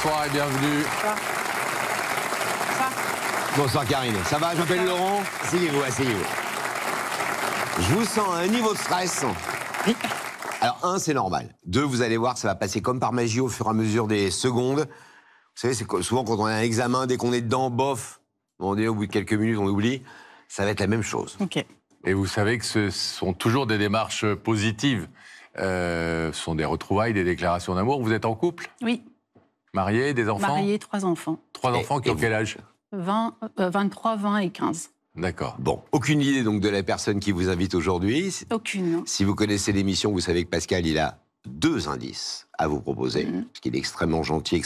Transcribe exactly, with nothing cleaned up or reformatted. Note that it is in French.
bonsoir et bienvenue. Ça. Ça. Bonsoir Karine, ça va? Je m'appelle Laurent. Asseyez-vous, asseyez-vous. Je vous sens à un niveau de stress. Oui. Alors un, c'est normal. Deux, vous allez voir, ça va passer comme par magie au fur et à mesure des secondes. Vous savez, c'est souvent quand on a un examen, dès qu'on est dedans, bof, on est au bout de quelques minutes, on oublie. Ça va être la même chose. Ok. Et vous savez que ce sont toujours des démarches positives. Euh, ce sont des retrouvailles, des déclarations d'amour. Vous êtes en couple? Oui. Marié, des enfants? Marié, trois enfants. Trois Et- enfants qui et ont vous quel âge? vingt, euh, vingt-trois, vingt et quinze. D'accord. Bon, aucune idée donc de la personne qui vous invite aujourd'hui. Aucune. Si vous connaissez l'émission, vous savez que Pascal, il a deux indices à vous proposer, Mhm. parce qu'il est extrêmement gentil,